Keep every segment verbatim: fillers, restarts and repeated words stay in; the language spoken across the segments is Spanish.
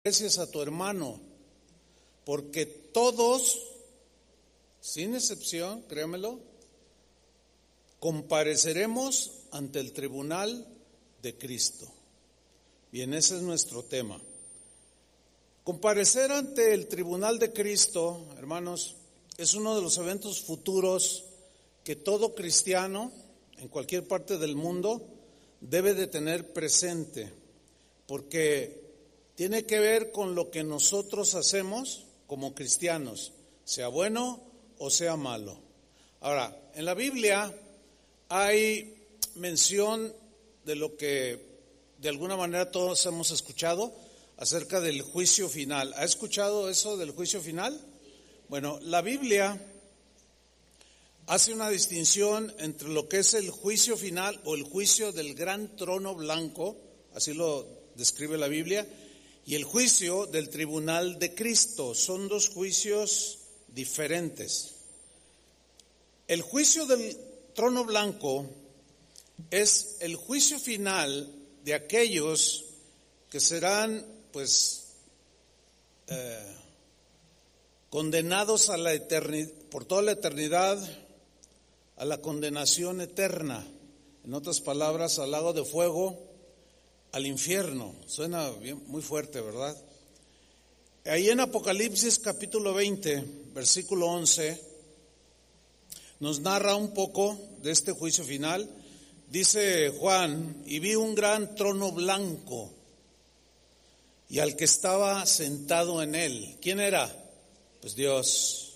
Gracias a tu hermano, porque todos, sin excepción, créamelo, compareceremos ante el tribunal de Cristo. Bien, ese es nuestro tema. Comparecer ante el tribunal de Cristo, hermanos, es uno de los eventos futuros que todo cristiano en cualquier parte del mundo debe de tener presente, porque tiene que ver con lo que nosotros hacemos como cristianos, sea bueno o sea malo. Ahora, en la Biblia hay mención de lo que de alguna manera todos hemos escuchado acerca del juicio final. ¿Ha escuchado eso del juicio final? Bueno, la Biblia hace una distinción entre lo que es el juicio final o el juicio del gran trono blanco, así lo describe la Biblia, y el juicio del tribunal de Cristo. Son dos juicios diferentes. El juicio del trono blanco es el juicio final de aquellos que serán, pues, eh, condenados a la eternidad, por toda la eternidad, a la condenación eterna. En otras palabras, al lago de fuego, al infierno. Suena bien, muy fuerte, ¿verdad? Ahí en Apocalipsis capítulo veinte, versículo once, nos narra un poco de este juicio final. Dice Juan: y vi un gran trono blanco y al que estaba sentado en él. ¿Quién era? Pues Dios.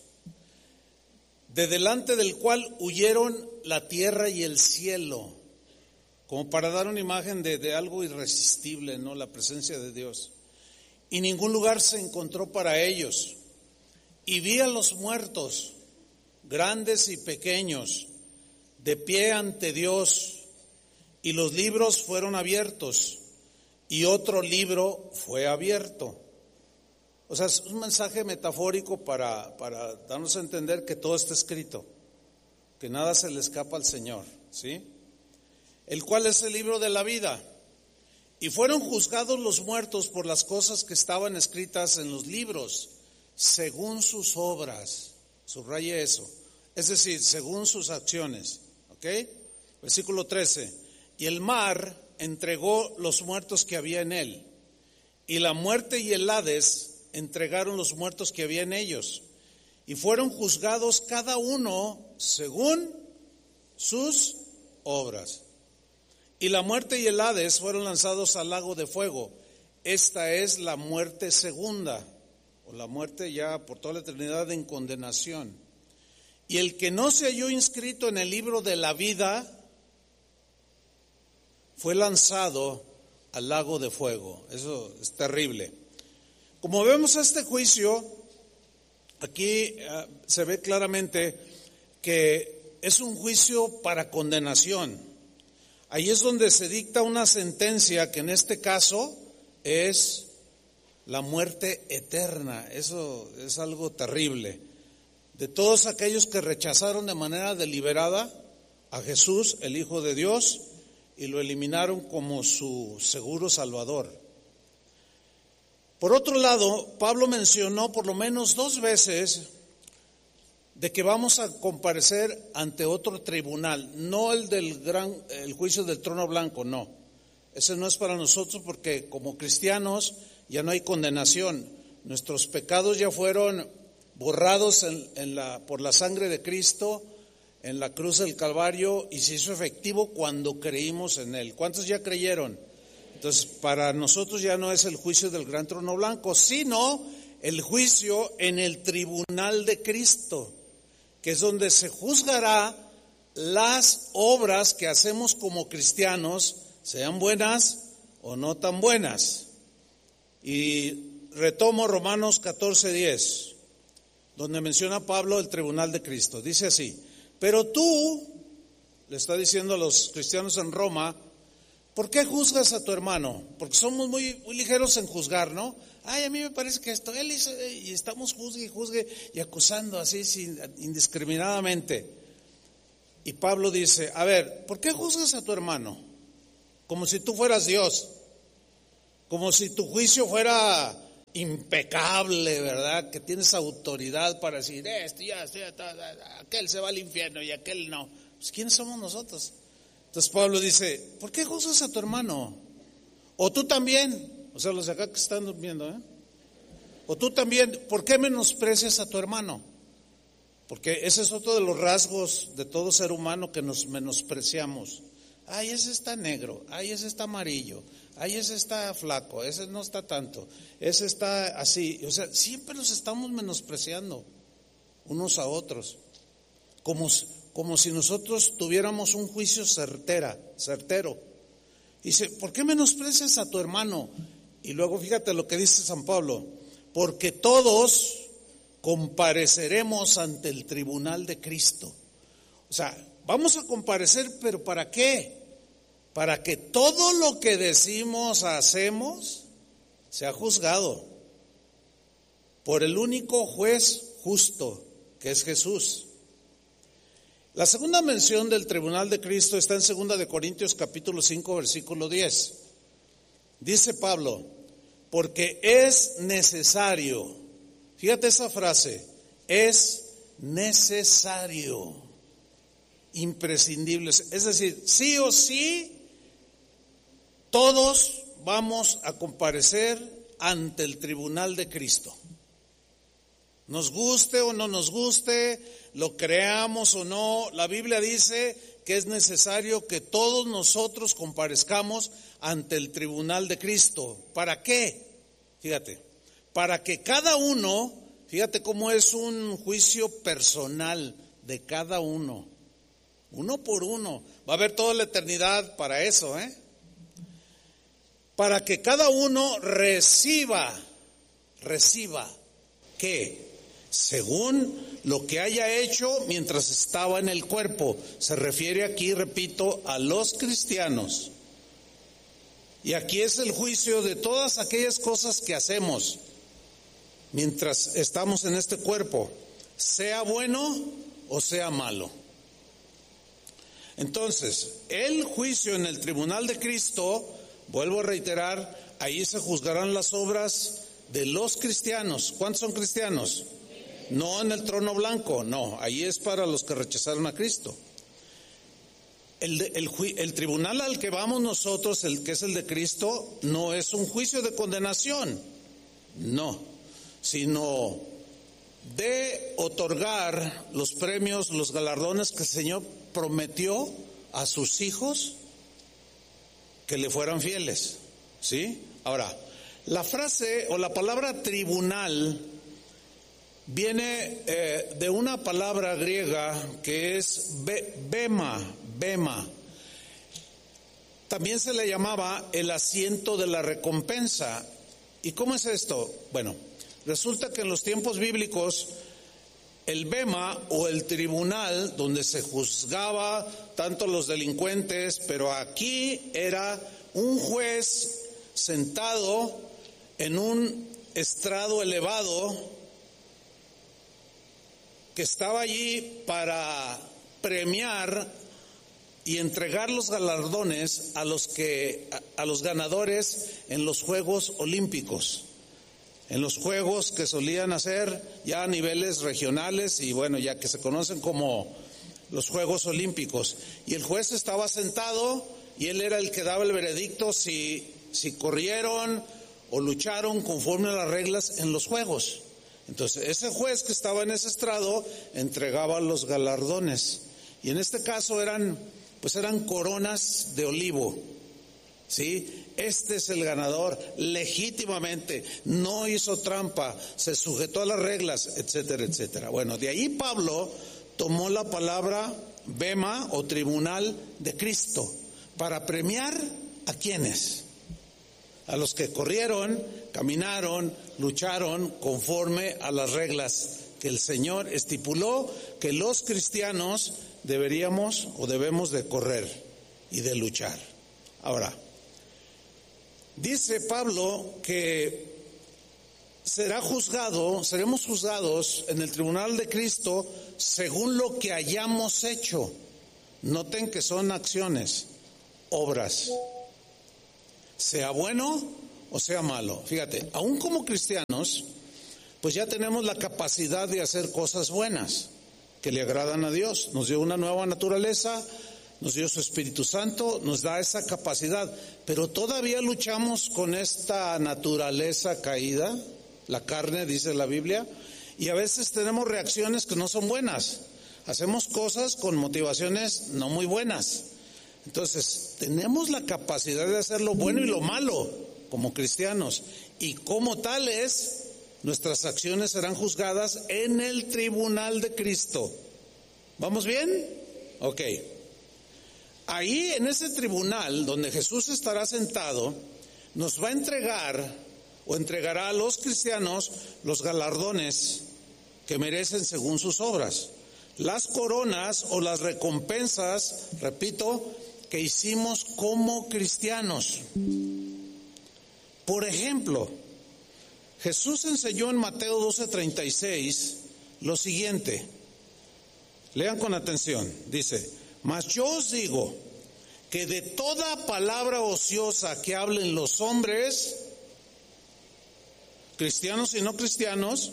De delante del cual huyeron la tierra y el cielo. Como para dar una imagen de, de algo irresistible, ¿no? La presencia de Dios. Y ningún lugar se encontró para ellos. Y vi a los muertos, grandes y pequeños, de pie ante Dios, y los libros fueron abiertos, y otro libro fue abierto. O sea, es un mensaje metafórico para, para darnos a entender que todo está escrito, que nada se le escapa al Señor, ¿sí? El cual es el libro de la vida. Y fueron juzgados los muertos por las cosas que estaban escritas en los libros, según sus obras. Subraye eso. Es decir, según sus acciones. ¿Ok? Versículo trece. Y el mar entregó los muertos que había en él. Y la muerte y el Hades entregaron los muertos que había en ellos. Y fueron juzgados cada uno según sus obras. Y la muerte y el Hades fueron lanzados al lago de fuego. Esta es la muerte segunda, o la muerte ya por toda la eternidad en condenación. Y el que no se halló inscrito en el libro de la vida fue lanzado al lago de fuego. Eso es terrible. Como vemos este juicio, aquí uh, se ve claramente que es un juicio para condenación. Ahí es donde se dicta una sentencia que en este caso es la muerte eterna. Eso es algo terrible. De todos aquellos que rechazaron de manera deliberada a Jesús, el Hijo de Dios, y lo eliminaron como su seguro salvador. Por otro lado, Pablo mencionó por lo menos dos veces de que vamos a comparecer ante otro tribunal, no el del gran, el juicio del trono blanco, no. Ese no es para nosotros porque como cristianos ya no hay condenación. Nuestros pecados ya fueron borrados en, en la, por la sangre de Cristo en la cruz del Calvario y se hizo efectivo cuando creímos en Él. ¿Cuántos ya creyeron? Entonces, para nosotros ya no es el juicio del gran trono blanco, sino el juicio en el tribunal de Cristo, que es donde se juzgará las obras que hacemos como cristianos, sean buenas o no tan buenas. Y retomo Romanos catorce diez, donde menciona Pablo el tribunal de Cristo. Dice así: pero tú, le está diciendo a los cristianos en Roma, ¿por qué juzgas a tu hermano? Porque somos muy, muy ligeros en juzgar, ¿no? Ay, a mí me parece que esto, él hizo, y estamos juzgue y juzgue y acusando así sin, indiscriminadamente. Y Pablo dice, a ver, ¿por qué juzgas a tu hermano? Como si tú fueras Dios, como si tu juicio fuera impecable, ¿verdad? Que tienes autoridad para decir, este ya, ya, ya, aquel se va al infierno y aquel no. Pues ¿quiénes somos nosotros? Entonces Pablo dice, ¿por qué juzgas a tu hermano? O tú también, o sea, los de acá que están durmiendo, ¿eh? O tú también, ¿por qué menosprecias a tu hermano? Porque ese es otro de los rasgos de todo ser humano, que nos menospreciamos. Ay, ese está negro, ay, ese está amarillo, ay, ese está flaco, ese no está tanto, ese está así. O sea, siempre nos estamos menospreciando unos a otros, como, como si nosotros tuviéramos un juicio certera, certero. Dice, ¿por qué menosprecias a tu hermano? Y luego fíjate lo que dice San Pablo, porque todos compareceremos ante el tribunal de Cristo. O sea, vamos a comparecer, pero ¿para qué? Para que todo lo que decimos, hacemos, sea juzgado por el único juez justo, que es Jesús. La segunda mención del tribunal de Cristo está en segunda de Corintios capítulo cinco, versículo diez. Dice Pablo, porque es necesario, fíjate esa frase, es necesario, imprescindible, es decir, sí o sí, todos vamos a comparecer ante el tribunal de Cristo. Nos guste o no nos guste, lo creamos o no, la Biblia dice que es necesario que todos nosotros comparezcamos ante el tribunal de Cristo. ¿Para qué? Fíjate, para que cada uno, fíjate cómo es un juicio personal de cada uno, uno por uno. Va a haber toda la eternidad para eso, ¿eh? Para que cada uno reciba, reciba, ¿qué? Según lo que haya hecho mientras estaba en el cuerpo. Se refiere aquí, repito, a los cristianos. Y aquí es el juicio de todas aquellas cosas que hacemos mientras estamos en este cuerpo, sea bueno o sea malo. Entonces, el juicio en el tribunal de Cristo, vuelvo a reiterar, ahí se juzgarán las obras de los cristianos. ¿Cuántos son cristianos? No en el trono blanco, no, ahí es para los que rechazaron a Cristo. El, el, el tribunal al que vamos nosotros, el que es el de Cristo, no es un juicio de condenación, no, sino de otorgar los premios, los galardones que el Señor prometió a sus hijos que le fueran fieles, ¿sí? Ahora, la frase o la palabra tribunal viene eh, de una palabra griega que es be, bema, bema. También se le llamaba el asiento de la recompensa. ¿Y cómo es esto? Bueno, resulta que en los tiempos bíblicos el bema o el tribunal donde se juzgaba tanto los delincuentes, pero aquí era un juez sentado en un estrado elevado que estaba allí para premiar y entregar los galardones a los que a, a los ganadores en los Juegos Olímpicos, en los juegos que solían hacer ya a niveles regionales y bueno, ya que se conocen como los Juegos Olímpicos. Y el juez estaba sentado y él era el que daba el veredicto si si corrieron o lucharon conforme a las reglas en los juegos. Entonces, ese juez que estaba en ese estrado entregaba los galardones. Y en este caso eran, pues eran coronas de olivo, ¿sí? Este es el ganador legítimamente, no hizo trampa, se sujetó a las reglas, etcétera, etcétera. Bueno, de ahí Pablo tomó la palabra bema o tribunal de Cristo para premiar a quienes, a los que corrieron, caminaron, lucharon conforme a las reglas que el Señor estipuló que los cristianos deberíamos o debemos de correr y de luchar. Ahora, dice Pablo que será juzgado, seremos juzgados en el tribunal de Cristo según lo que hayamos hecho. Noten que son acciones, obras, sea bueno o sea malo. Fíjate, aún como cristianos, pues ya tenemos la capacidad de hacer cosas buenas que le agradan a Dios. Nos dio una nueva naturaleza, nos dio su Espíritu Santo, nos da esa capacidad, pero todavía luchamos con esta naturaleza caída, la carne, dice la Biblia, y a veces tenemos reacciones que no son buenas. Hacemos cosas con motivaciones no muy buenas. Entonces, tenemos la capacidad de hacer lo bueno y lo malo como cristianos, y como tales, nuestras acciones serán juzgadas en el tribunal de Cristo. ¿Vamos bien? Ok. Ahí en ese tribunal donde Jesús estará sentado, nos va a entregar o entregará a los cristianos los galardones que merecen según sus obras, las coronas o las recompensas, repito, que hicimos como cristianos. Por ejemplo, Jesús enseñó en Mateo doce treinta y seis lo siguiente. Lean con atención. Dice: mas yo os digo que de toda palabra ociosa que hablen los hombres, cristianos y no cristianos,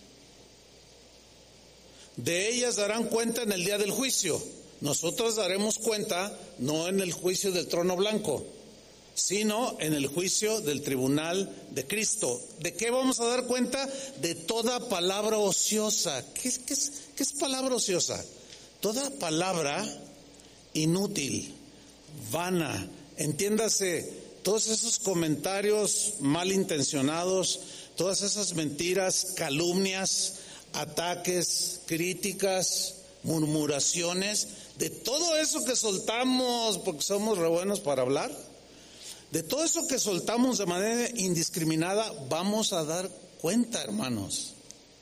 de ellas darán cuenta en el día del juicio. Nosotros daremos cuenta no en el juicio del trono blanco, sino en el juicio del tribunal de Cristo. ¿De qué vamos a dar cuenta? De toda palabra ociosa. ¿Qué, qué, es, qué es palabra ociosa? Toda palabra inútil, vana, entiéndase, todos esos comentarios malintencionados, todas esas mentiras, calumnias, ataques, críticas, murmuraciones, de todo eso que soltamos porque somos re buenos para hablar, de todo eso que soltamos de manera indiscriminada, vamos a dar cuenta, hermanos.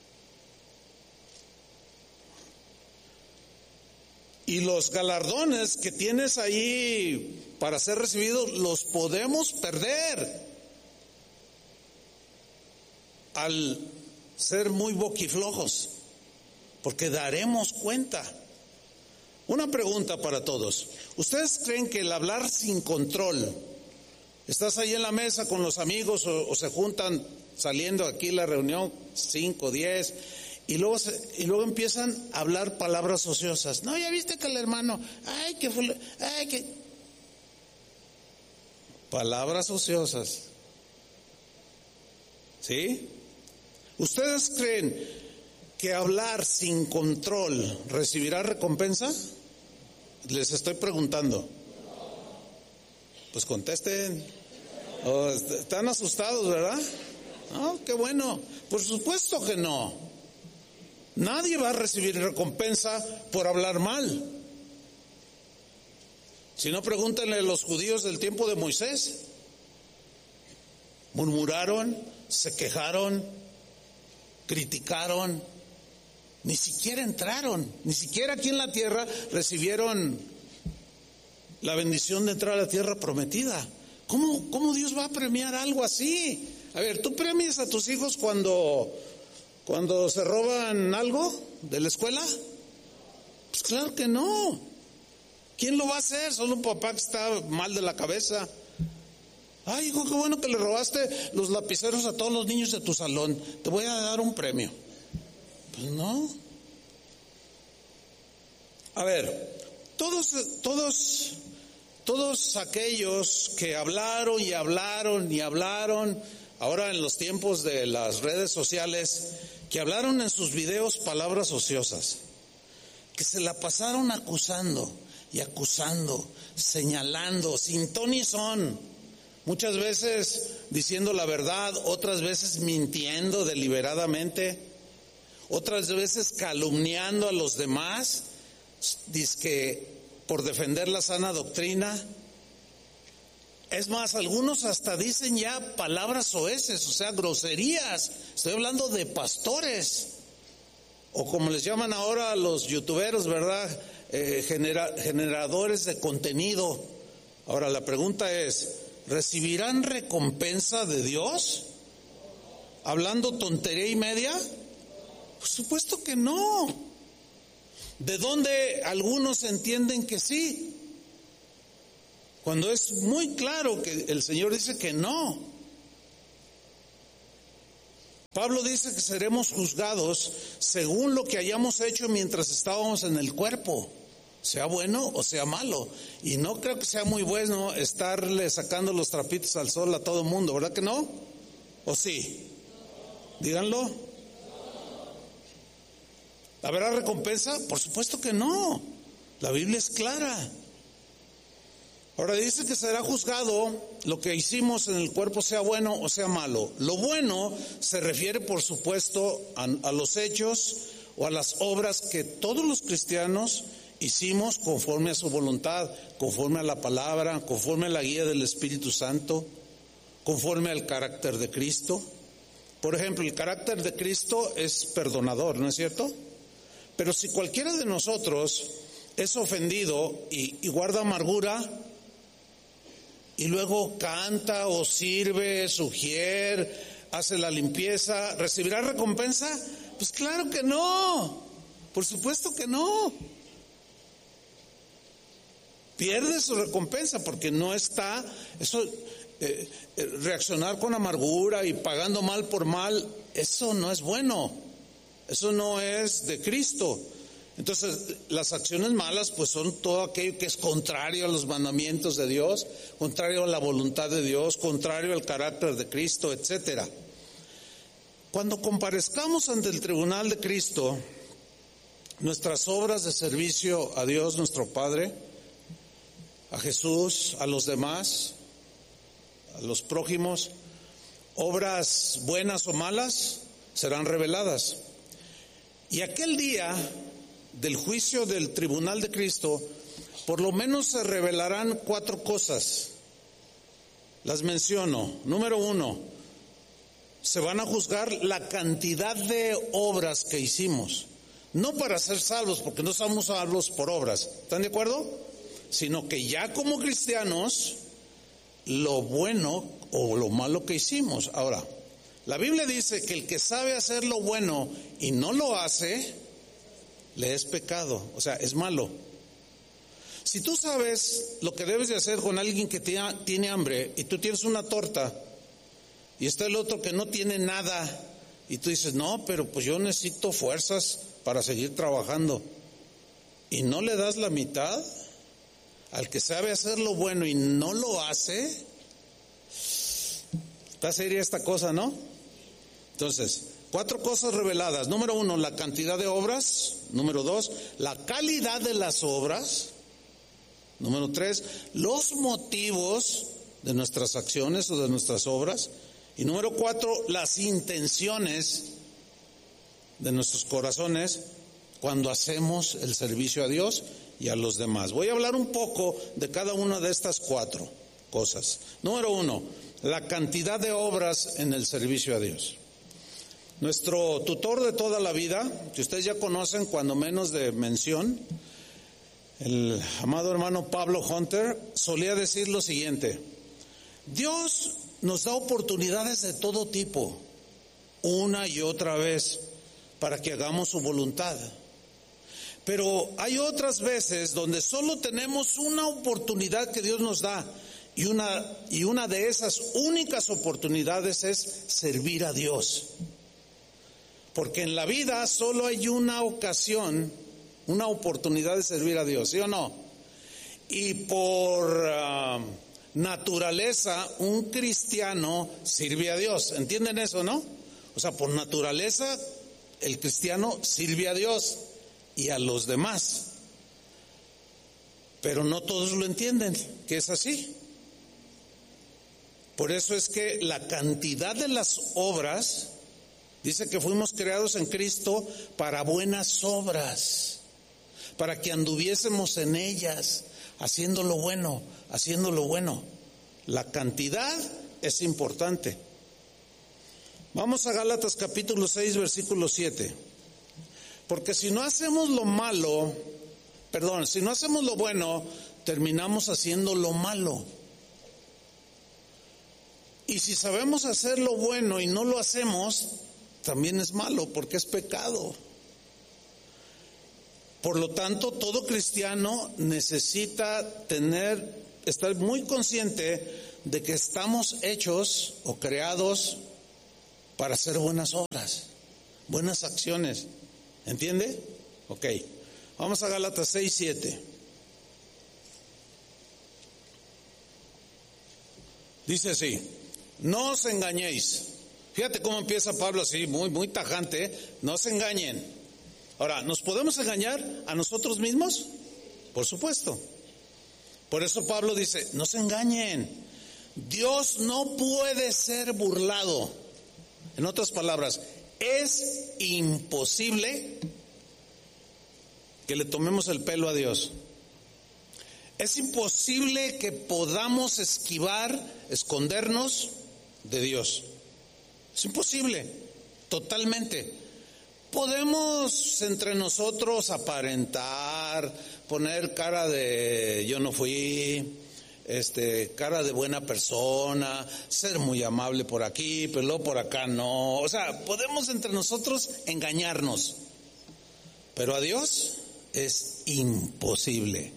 Y los galardones que tienes ahí para ser recibidos, los podemos perder al ser muy boquiflojos, porque daremos cuenta. Una pregunta para todos. ¿Ustedes creen que el hablar sin control, estás ahí en la mesa con los amigos o, o se juntan saliendo aquí la reunión, cinco, diez, y luego, se, y luego empiezan a hablar palabras ociosas? No, ya viste que el hermano, ay, que fue, ay, que... Palabras ociosas. ¿Sí? ¿Ustedes creen que hablar sin control recibirá recompensa? Les estoy preguntando. Pues contesten. Oh, están asustados, ¿verdad? No, qué bueno. Por supuesto que no. Nadie va a recibir recompensa por hablar mal. Si no, pregúntenle a los judíos del tiempo de Moisés. Murmuraron, se quejaron, criticaron, ni siquiera entraron, ni siquiera aquí en la tierra recibieron la bendición de entrar a la tierra prometida. ¿Cómo, cómo Dios va a premiar algo así? A ver, ¿tú premias a tus hijos cuando, cuando se roban algo de la escuela? Pues claro que no. ¿Quién lo va a hacer? Solo un papá que está mal de la cabeza. Ay, hijo, qué bueno que le robaste los lapiceros a todos los niños de tu salón. Te voy a dar un premio. Pues no. A ver, todos, todos, todos aquellos que hablaron y hablaron y hablaron, ahora en los tiempos de las redes sociales, que hablaron en sus videos palabras ociosas, que se la pasaron acusando y acusando, señalando, sin ton ni son, muchas veces diciendo la verdad, otras veces mintiendo deliberadamente, otras veces calumniando a los demás, dizque por defender la sana doctrina. Es más, algunos hasta dicen ya palabras soeces, o sea, groserías. Estoy hablando de pastores, o como les llaman ahora a los youtuberos, ¿verdad? Eh, genera, generadores de contenido. Ahora la pregunta es, ¿recibirán recompensa de Dios hablando tontería y media? Por supuesto que no. ¿De dónde algunos entienden que sí? Cuando es muy claro que el Señor dice que no. Pablo dice que seremos juzgados según lo que hayamos hecho mientras estábamos en el cuerpo, sea bueno o sea malo. Y no creo que sea muy bueno estarle sacando los trapitos al sol a todo el mundo, ¿verdad que no? ¿O sí? Díganlo. ¿Habrá recompensa? Por supuesto que no. La Biblia es clara. Ahora dice que será juzgado lo que hicimos en el cuerpo, sea bueno o sea malo. Lo bueno se refiere, por supuesto, a, a los hechos o a las obras que todos los cristianos hicimos conforme a su voluntad, conforme a la palabra, conforme a la guía del Espíritu Santo, conforme al carácter de Cristo. Por ejemplo, el carácter de Cristo es perdonador, ¿no es cierto? Pero si cualquiera de nosotros es ofendido y, y guarda amargura, y luego canta o sirve, sugiere, hace la limpieza, ¿recibirá recompensa? Pues claro que no, por supuesto que no. Pierde su recompensa porque no está, eso, eh, eh, reaccionar con amargura y pagando mal por mal, eso no es bueno, eso no es de Cristo. Entonces, las acciones malas pues son todo aquello que es contrario a los mandamientos de Dios, contrario a la voluntad de Dios, contrario al carácter de Cristo, etcétera. Cuando comparezcamos ante el tribunal de Cristo, nuestras obras de servicio a Dios nuestro Padre, a Jesús, a los demás, a los prójimos, obras buenas o malas, serán reveladas. Y aquel día del juicio del tribunal de Cristo, por lo menos se revelarán cuatro cosas. Las menciono. Número uno, se van a juzgar la cantidad de obras que hicimos. No para ser salvos, porque no somos salvos por obras. ¿Están de acuerdo? Sino que ya como cristianos, lo bueno o lo malo que hicimos. Ahora, la Biblia dice que el que sabe hacer lo bueno y no lo hace, le es pecado, o sea, es malo. Si tú sabes lo que debes de hacer con alguien que tiene hambre y tú tienes una torta y está el otro que no tiene nada y tú dices, no, pero pues yo necesito fuerzas para seguir trabajando, y no le das la mitad al que sabe hacer lo bueno y no lo hace, está seria esta cosa, ¿no? Entonces, cuatro cosas reveladas. Número uno, la cantidad de obras. Número dos, la calidad de las obras. Número tres, los motivos de nuestras acciones o de nuestras obras. Y número cuatro, las intenciones de nuestros corazones cuando hacemos el servicio a Dios y a los demás. Voy a hablar un poco de cada una de estas cuatro cosas. Número uno, la cantidad de obras en el servicio a Dios. Nuestro tutor de toda la vida, que ustedes ya conocen cuando menos de mención, el amado hermano Pablo Hunter, solía decir lo siguiente: Dios nos da oportunidades de todo tipo, una y otra vez, para que hagamos su voluntad. Pero hay otras veces donde solo tenemos una oportunidad que Dios nos da, y una, y una de esas únicas oportunidades es servir a Dios. Porque en la vida solo hay una ocasión, una oportunidad de servir a Dios, ¿sí o no? Y por uh, naturaleza, un cristiano sirve a Dios. ¿Entienden eso, no? O sea, por naturaleza, el cristiano sirve a Dios y a los demás. Pero no todos lo entienden, que es así. Por eso es que la cantidad de las obras, dice que fuimos creados en Cristo para buenas obras, para que anduviésemos en ellas, haciendo lo bueno, haciendo lo bueno. La cantidad es importante. Vamos a Gálatas capítulo seis, versículo siete. Porque si no hacemos lo malo, perdón, si no hacemos lo bueno, terminamos haciendo lo malo. Y si sabemos hacer lo bueno y no lo hacemos, también es malo, porque es pecado. Por lo tanto, todo cristiano necesita tener, estar muy consciente de que estamos hechos o creados para hacer buenas obras, buenas acciones. ¿Entiende? Ok. Vamos a Gálatas seis, siete. Dice así: no os engañéis. Fíjate cómo empieza Pablo así, muy, muy tajante, ¿eh? No se engañen. Ahora, ¿nos podemos engañar a nosotros mismos? Por supuesto. Por eso Pablo dice, no se engañen. Dios no puede ser burlado. En otras palabras, es imposible que le tomemos el pelo a Dios. Es imposible que podamos esquivar, escondernos de Dios. Es imposible, totalmente. Podemos entre nosotros aparentar, poner cara de yo no fui, este, cara de buena persona, ser muy amable por aquí, pero luego por acá no. O sea, podemos entre nosotros engañarnos, pero a Dios es imposible.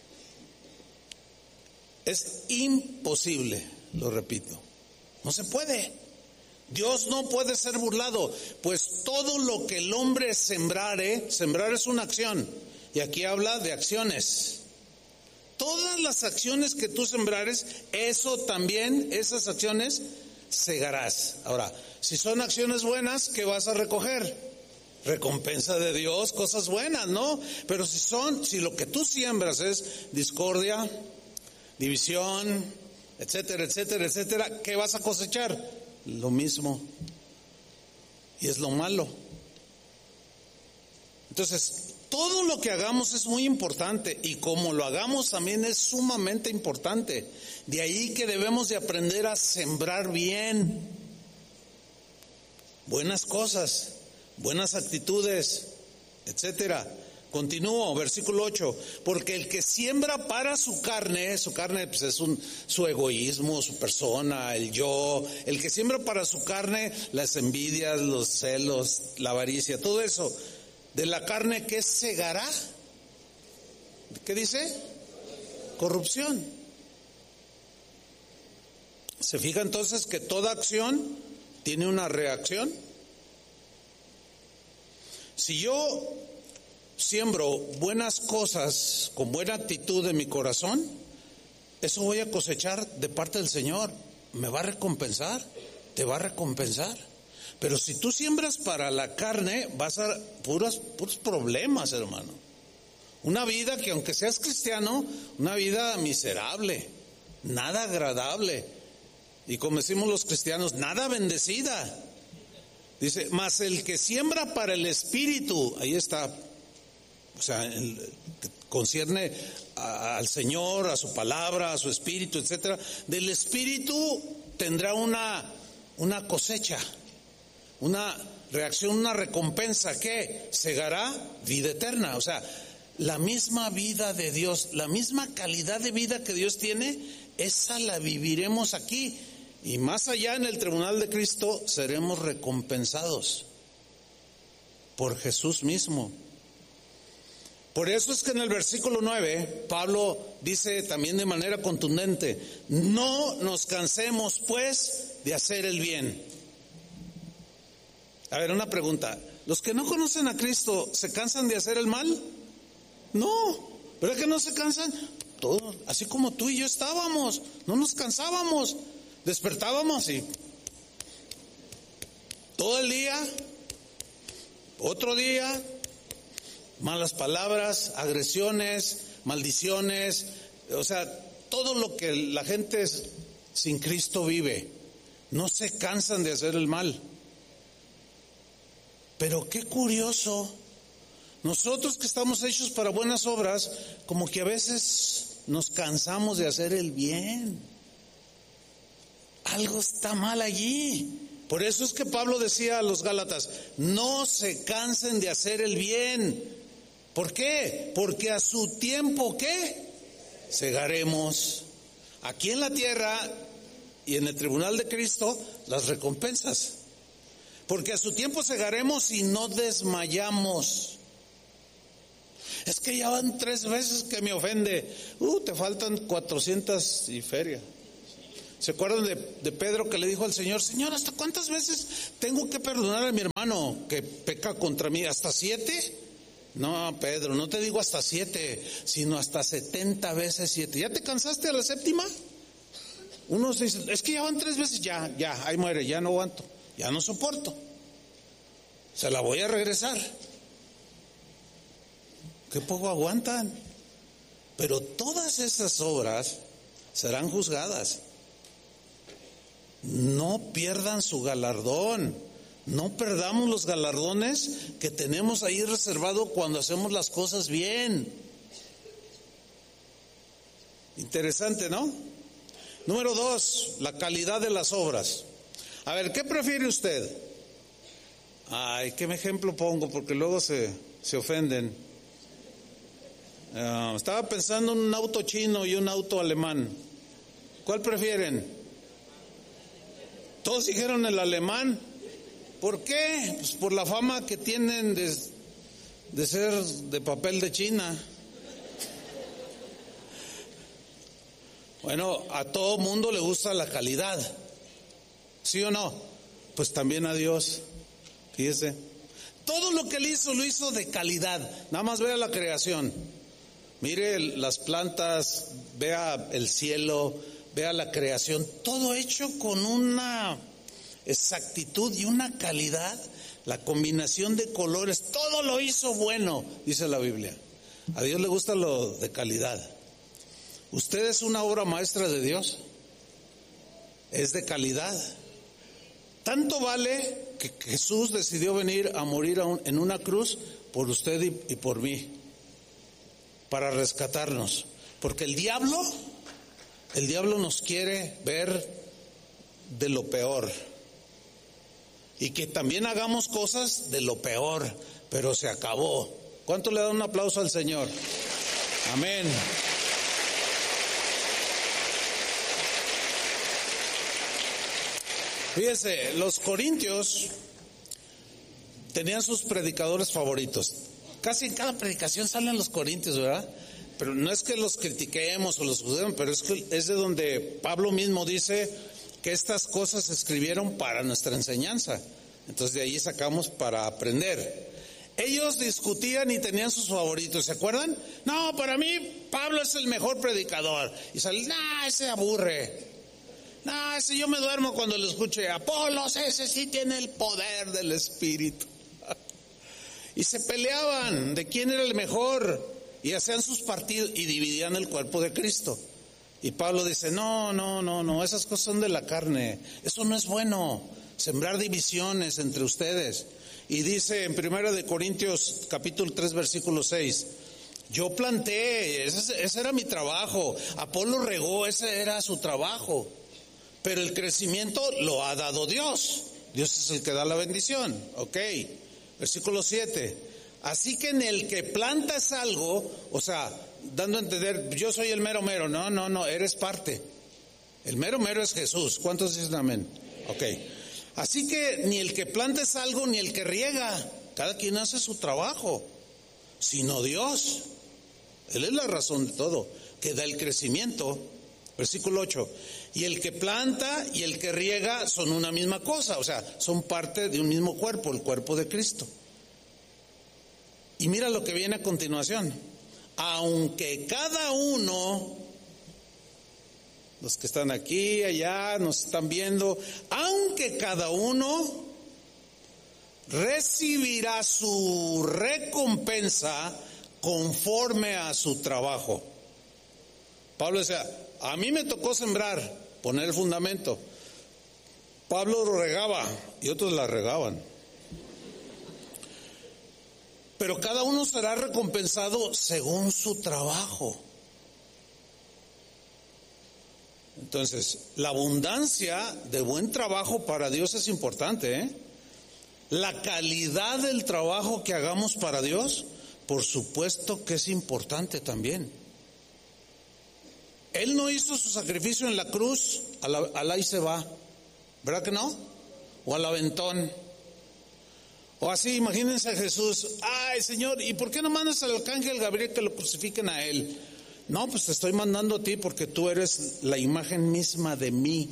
Es imposible, lo repito. No se puede. Dios no puede ser burlado, pues todo lo que el hombre sembrare, sembrar es una acción, y aquí habla de acciones. Todas las acciones que tú sembrares, eso también, esas acciones, segarás. Ahora, si son acciones buenas, ¿qué vas a recoger? Recompensa de Dios, cosas buenas, ¿no? Pero si son, si lo que tú siembras es discordia, división, etcétera, etcétera, etcétera, ¿qué vas a cosechar? Lo mismo. Y es lo malo. Entonces, todo lo que hagamos es muy importante, y como lo hagamos también es sumamente importante. De ahí que debemos de aprender a sembrar bien, buenas cosas, buenas actitudes, etcétera. Continúo, versículo ocho, porque el que siembra para su carne, su carne pues es un, su egoísmo, su persona, el yo, el que siembra para su carne, las envidias, los celos, la avaricia, todo eso, de la carne, ¿qué segará? ¿Qué dice? Corrupción. ¿Se fija entonces que toda acción tiene una reacción? Si yo siembro buenas cosas con buena actitud en mi corazón, eso voy a cosechar de parte del Señor. Me va a recompensar, te va a recompensar. Pero si tú siembras para la carne, vas a puros, puros problemas, hermano. Una vida que aunque seas cristiano, una vida miserable, nada agradable. Y como decimos los cristianos, nada bendecida. Dice, mas el que siembra para el Espíritu, ahí está. O sea, el, que concierne a, al Señor, a su palabra, a su espíritu, etcétera. Del espíritu tendrá una, una cosecha, una reacción, una recompensa que segará vida eterna. O sea, la misma vida de Dios, la misma calidad de vida que Dios tiene, esa la viviremos aquí. Y más allá en el tribunal de Cristo seremos recompensados por Jesús mismo. Por eso es que en el versículo nueve, Pablo dice también de manera contundente, no nos cansemos pues de hacer el bien. A ver, una pregunta, ¿los que no conocen a Cristo se cansan de hacer el mal? No, ¿verdad que no se cansan? Todos, así como tú y yo estábamos, no nos cansábamos, despertábamos y todo el día, otro día, malas palabras, agresiones, maldiciones, o sea, todo lo que la gente sin Cristo vive. No se cansan de hacer el mal. Pero qué curioso, nosotros que estamos hechos para buenas obras, como que a veces nos cansamos de hacer el bien. Algo está mal allí. Por eso es que Pablo decía a los Gálatas, no se cansen de hacer el bien. ¿Por qué? Porque a su tiempo, ¿qué? Segaremos. Aquí en la tierra y en el tribunal de Cristo, las recompensas. Porque a su tiempo segaremos y no desmayamos. Es que ya van tres veces que me ofende. Uh, te faltan cuatrocientas y feria. ¿Se acuerdan de, de Pedro que le dijo al Señor, Señor, ¿hasta cuántas veces tengo que perdonar a mi hermano que peca contra mí? ¿Hasta siete? No, Pedro, no te digo hasta siete, sino hasta setenta veces siete. ¿Ya te cansaste a la séptima? Unos dicen, es que ya van tres veces, ya, ya, ahí muere, ya no aguanto, ya no soporto. Se la voy a regresar. Qué poco aguantan. Pero todas esas obras serán juzgadas. No pierdan su galardón. No perdamos los galardones que tenemos ahí reservado cuando hacemos las cosas bien. Interesante, ¿no? Número dos, la calidad de las obras. A ver, ¿qué prefiere usted? Ay, ¿qué ejemplo pongo? Porque luego se, se ofenden. Uh, estaba pensando en un auto chino y un auto alemán. ¿Cuál prefieren? Todos dijeron el alemán. ¿Por qué? Pues por la fama que tienen de, de ser de papel de China. Bueno, a todo mundo le gusta la calidad. ¿Sí o no? Pues también a Dios. Fíjese. Todo lo que él hizo, lo hizo de calidad. Nada más vea la creación. Mire las plantas, vea el cielo, vea la creación, todo hecho con una exactitud y una calidad, la combinación de colores, todo lo hizo bueno, dice la Biblia. A Dios le gusta lo de calidad. ¿Usted es una obra maestra de Dios? Es de calidad. Tanto vale que Jesús decidió venir a morir en una cruz por usted y por mí, para rescatarnos, porque el diablo, el diablo nos quiere ver de lo peor, y que también hagamos cosas de lo peor, pero se acabó. ¿Cuánto le da un aplauso al Señor? Amén. Fíjese, los corintios tenían sus predicadores favoritos. Casi en cada predicación salen los corintios, ¿verdad? Pero no es que los critiquemos o los juzguemos, pero es que es de donde Pablo mismo dice que estas cosas se escribieron para nuestra enseñanza. Entonces de ahí sacamos para aprender. Ellos discutían y tenían sus favoritos, ¿se acuerdan? No, para mí Pablo es el mejor predicador. Y sale, no, ese aburre. No, ese yo me duermo cuando lo escuche. Apolos, ese sí tiene el poder del Espíritu. Y se peleaban de quién era el mejor, y hacían sus partidos y dividían el cuerpo de Cristo. Y Pablo dice, no, no, no, no, esas cosas son de la carne, eso no es bueno, sembrar divisiones entre ustedes. Y dice en Primera de Corintios capítulo tres versículo seis, yo planté, ese, ese era mi trabajo, Apolo regó, ese era su trabajo, pero el crecimiento lo ha dado Dios, Dios es el que da la bendición, ok. Versículo siete, así que en el que plantas algo, o sea, dando a entender, yo soy el mero mero, no, no, no, eres parte. El mero mero es Jesús, ¿cuántos dicen amén? Ok, así que ni el que planta es algo, ni el que riega, cada quien hace su trabajo, sino Dios. Él es la razón de todo, que da el crecimiento. Versículo ocho, y el que planta y el que riega son una misma cosa, o sea, son parte de un mismo cuerpo, el cuerpo de Cristo. Y mira lo que viene a continuación, aunque cada uno, los que están aquí, allá, nos están viendo, aunque cada uno recibirá su recompensa conforme a su trabajo. Pablo decía, a mí me tocó sembrar, poner el fundamento. Pablo lo regaba y otros la regaban. Pero cada uno será recompensado según su trabajo. Entonces, la abundancia de buen trabajo para Dios es importante, ¿eh? La calidad del trabajo que hagamos para Dios, por supuesto que es importante también. Él no hizo su sacrificio en la cruz, a la, a la ahí se va, ¿verdad que no? O al aventón. O así, imagínense a Jesús, ay Señor, ¿y por qué no mandas al arcángel Gabriel que lo crucifiquen a él? No, pues te estoy mandando a ti porque tú eres la imagen misma de mí.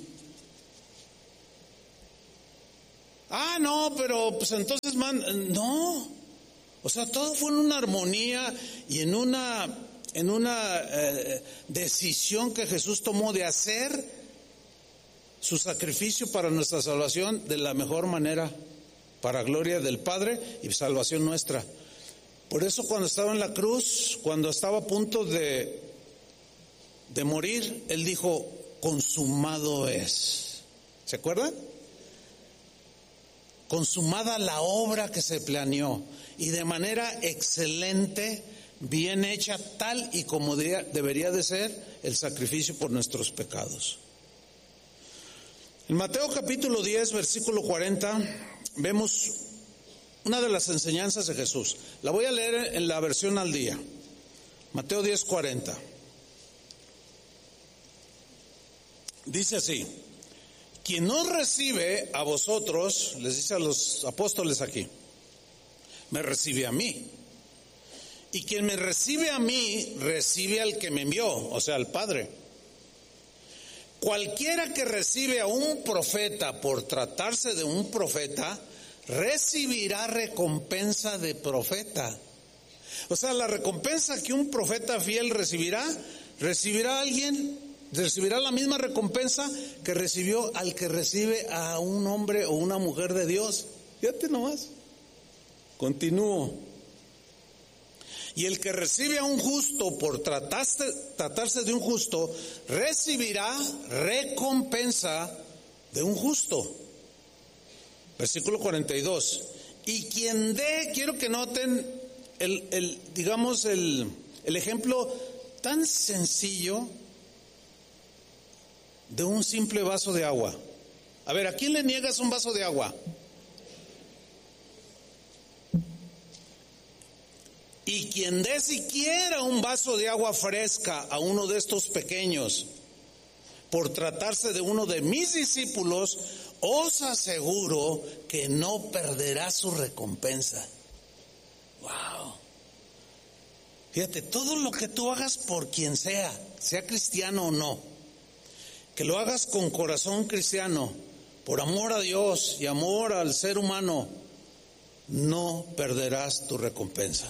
Ah, no, pero pues entonces man, no. O sea, todo fue en una armonía y en una en una eh, decisión que Jesús tomó de hacer su sacrificio para nuestra salvación de la mejor manera, para gloria del Padre y salvación nuestra. Por eso cuando estaba en la cruz, cuando estaba a punto de de morir, él dijo, consumado es. ¿Se acuerdan? Consumada la obra que se planeó y de manera excelente, bien hecha, tal y como debería de ser el sacrificio por nuestros pecados. En Mateo capítulo diez, versículo cuarenta, vemos una de las enseñanzas de Jesús. La voy a leer en la versión al día. Mateo diez, cuarenta. Dice así: quien no recibe a vosotros, les dice a los apóstoles aquí, me recibe a mí. Y quien me recibe a mí, recibe al que me envió, o sea, al Padre. Cualquiera que recibe a un profeta por tratarse de un profeta, recibirá recompensa de profeta. O sea, la recompensa que un profeta fiel recibirá, recibirá a alguien, recibirá la misma recompensa que recibió al que recibe a un hombre o una mujer de Dios. Fíjate nomás. Continúo. Y el que recibe a un justo por tratarse, tratarse de un justo, recibirá recompensa de un justo. Versículo cuarenta y dos. Y quien dé, quiero que noten el, el digamos el, el ejemplo tan sencillo de un simple vaso de agua. A ver, ¿a quién le niegas un vaso de agua? Y quien dé siquiera un vaso de agua fresca a uno de estos pequeños, por tratarse de uno de mis discípulos, os aseguro que no perderá su recompensa. Wow. Fíjate, todo lo que tú hagas por quien sea, sea cristiano o no, que lo hagas con corazón cristiano, por amor a Dios y amor al ser humano, no perderás tu recompensa.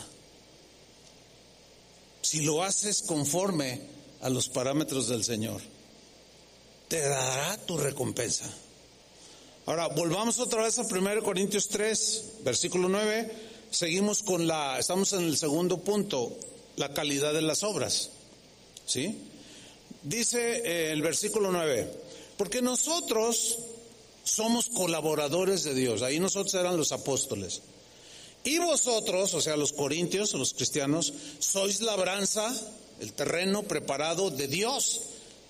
Si lo haces conforme a los parámetros del Señor, te dará tu recompensa. Ahora, volvamos otra vez a primero Corintios tres, versículo nueve. Seguimos con la, estamos en el segundo punto, la calidad de las obras. ¿Sí? Dice eh, el versículo nueve, porque nosotros somos colaboradores de Dios. Ahí nosotros eran los apóstoles. Y vosotros, o sea, los corintios, los cristianos, sois labranza, el terreno preparado de Dios,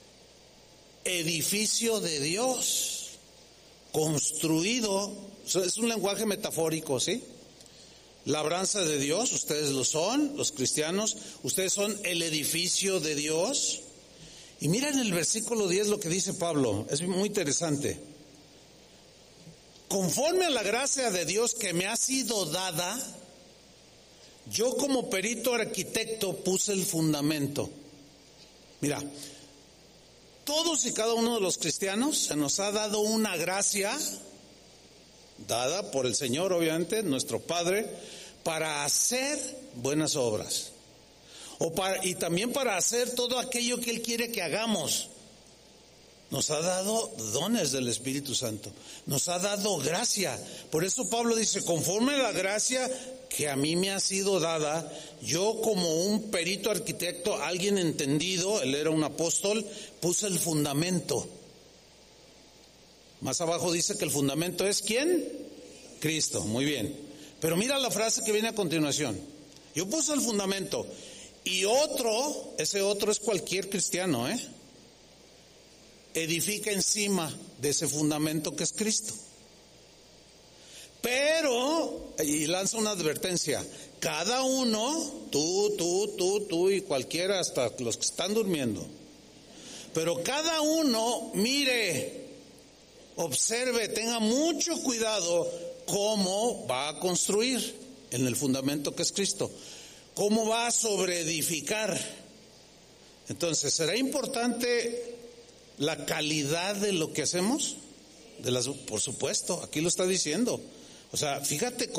edificio de Dios, construido, es un lenguaje metafórico, ¿sí? Labranza de Dios, ustedes lo son, los cristianos, ustedes son el edificio de Dios. Y mira en el versículo diez lo que dice Pablo, es muy interesante. Conforme a la gracia de Dios que me ha sido dada, yo como perito arquitecto puse el fundamento. Mira, todos y cada uno de los cristianos se nos ha dado una gracia, dada por el Señor obviamente, nuestro Padre, para hacer buenas obras. O para, y también para hacer todo aquello que Él quiere que hagamos. Nos ha dado dones del Espíritu Santo, nos ha dado gracia. Por eso Pablo dice, conforme a la gracia que a mí me ha sido dada, yo como un perito arquitecto, alguien entendido, él era un apóstol, puse el fundamento. Más abajo dice que el fundamento es ¿quién? Cristo, muy bien. Pero mira la frase que viene a continuación. Yo puse el fundamento y otro, ese otro es cualquier cristiano, ¿eh? edifica encima de ese fundamento que es Cristo. Pero, y lanza una advertencia, cada uno, tú, tú, tú, tú y cualquiera, hasta los que están durmiendo, pero cada uno mire, observe, tenga mucho cuidado cómo va a construir en el fundamento que es Cristo, cómo va a sobreedificar. Entonces, ¿será importante la calidad de lo que hacemos? De las, por supuesto, aquí lo está diciendo. O sea, fíjate